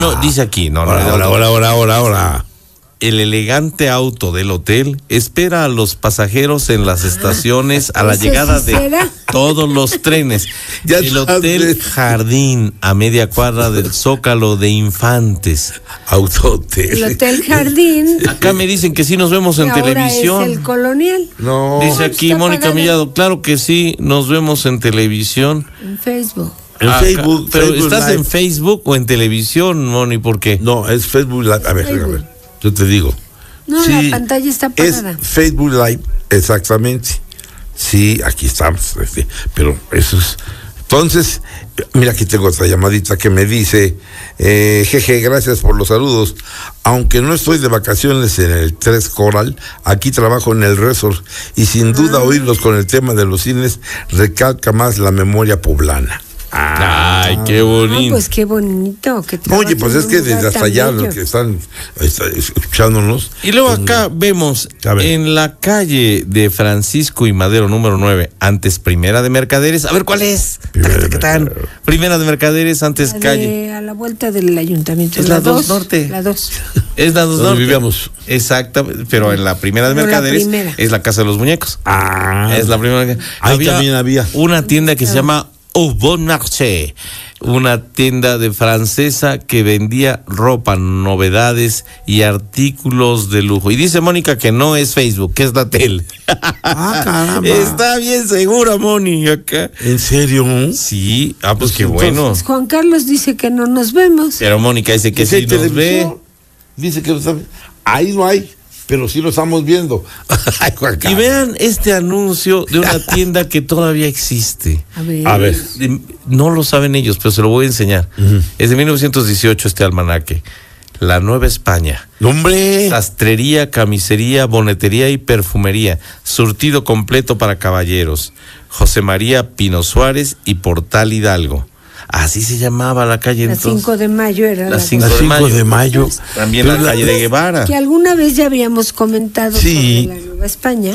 No, dice aquí, no. Ahora. El elegante auto del hotel espera a los pasajeros en las estaciones a la llegada de todos los trenes. El Hotel Jardín, a media cuadra del Zócalo de Infantes. Autohotel. El Hotel Jardín. Acá me dicen que sí nos vemos en televisión. Es el Colonial. No. Dice aquí Mónica Mellado, claro que sí, nos vemos en televisión. En Facebook. En Facebook. Pero Facebook ¿estás Live en Facebook o en televisión, Moni? ¿Por qué? No, es Facebook Live. A ver. Yo te digo. No, sí, la pantalla está apagada. Es Facebook Live, exactamente. Sí, aquí estamos. Pero eso es. Entonces, mira, aquí tengo otra llamadita que me dice, jeje, gracias por los saludos. Aunque no estoy de vacaciones en el 3 Coral, aquí trabajo en el resort y sin duda oírlos con el tema de los cines recalca más la memoria poblana. Ay, qué bonito. Pues qué bonito. Oye, pues es que desde hasta allá los que están escuchándonos. Y luego acá vemos en la calle de Francisco y Madero número 9, antes Primera de Mercaderes. A ver, ¿cuál es? Primera de Mercaderes, antes calle. A la vuelta del ayuntamiento. Es la 2 Norte. La 2. Es la 2 Norte. Vivíamos. Exacto, pero en la Primera de Mercaderes es la Casa de los Muñecos. Es la primera. Ahí también había una tienda que se llama Au Bon Marché, una tienda de francesa que vendía ropa, novedades y artículos de lujo. Y dice Mónica que no es Facebook, que es la tele. Caramba. Está bien segura, Moni, acá. ¿En serio? Sí, pues qué bueno. Pues Juan Carlos dice que no nos vemos. Pero Mónica dice que sí nos ve. Dice que ahí no hay. Pero sí lo estamos viendo. Y vean este anuncio de una tienda que todavía existe. A ver. No lo saben ellos, pero se lo voy a enseñar. Es de 1918 este almanaque. La Nueva España. ¡Hombre! Sastrería, camisería, bonetería y perfumería. Surtido completo para caballeros. José María Pino Suárez y Portal Hidalgo. Así se llamaba la calle entonces. La 5 de mayo era la 5 de mayo. También la calle de Guevara. Que alguna vez ya habíamos comentado sobre la Nueva España,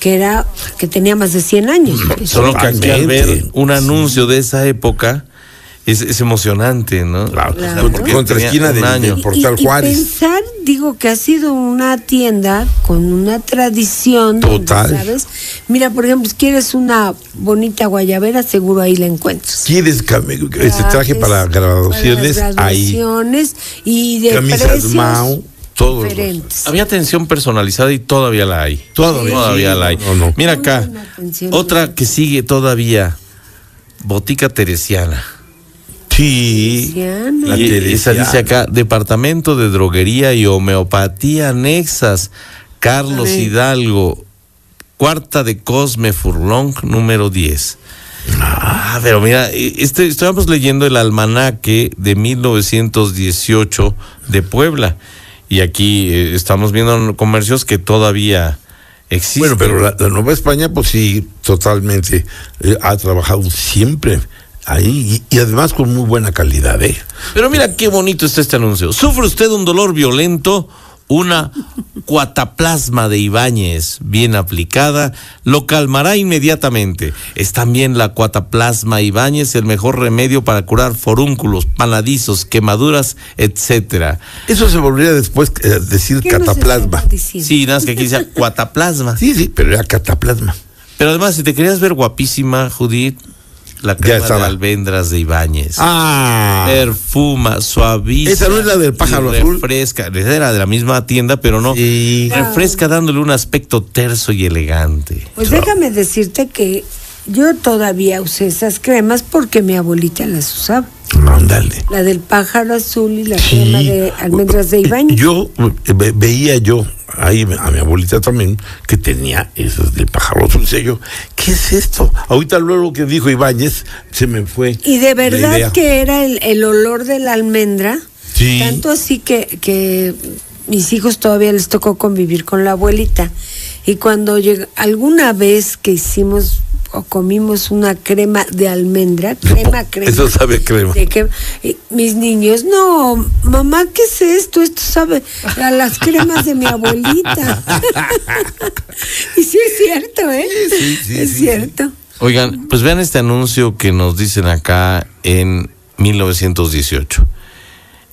que tenía más de 100 años. Solo que aquí al ver un anuncio de esa época es emocionante, ¿no? Claro. Contra esquina del Portal Juárez. Y pensar, digo, que ha sido una tienda con una tradición. Total. Donde, ¿sabes? Mira, por ejemplo, si quieres una bonita guayabera, seguro ahí la encuentras. ¿Quieres ese traje para graduaciones? Ahí. Y de camisas precios Mao. Todos diferentes. Había atención personalizada y todavía la hay. Todavía la hay. No. Mira acá, otra que sigue todavía, Botica Teresiana. Sí, esa dice acá, Departamento de Droguería y Homeopatía Anexas, Carlos Hidalgo, Cuarta de Cosme Furlong, número 10. Pero mira, estábamos leyendo el almanaque de 1918 de Puebla, y aquí estamos viendo comercios que todavía existen. Bueno, pero la Nueva España, pues sí, totalmente, ha trabajado siempre ahí y además con muy buena calidad, Pero mira qué bonito está este anuncio. ¿Sufre usted un dolor violento? Una Cuataplasma de Ibáñez bien aplicada lo calmará inmediatamente. Es también la Cuataplasma Ibáñez el mejor remedio para curar forúnculos, panadizos, quemaduras, etcétera. Eso se volvería después decir cataplasma. Sí, nada más que aquí dice Cuataplasma. Sí, pero era cataplasma. Pero además, si te querías ver guapísima, Judith, la crema de almendras de Ibáñez. Perfuma, suaviza. Esa no es la del pájaro azul. Refresca. Era de la misma tienda, pero no. Sí. Refresca dándole un aspecto terso y elegante. Pues déjame decirte que yo todavía usé esas cremas porque mi abuelita las usaba. Ándale. La del pájaro azul y la crema de almendras de Ibáñez. Yo veía ahí a mi abuelita también que tenía esas del pájaro azul. Yo, ¿qué es esto? Ahorita luego que dijo Ibáñez se me fue. Y de verdad que era el olor de la almendra. Sí. Tanto así que mis hijos todavía les tocó convivir con la abuelita. Y cuando alguna vez que hicimos o comimos una crema de almendra, crema. Eso sabe crema. Mis niños, no, mamá, ¿qué es esto? Esto sabe a las cremas de mi abuelita. Y sí es cierto, Sí, es cierto. Oigan, pues vean este anuncio que nos dicen acá en 1918.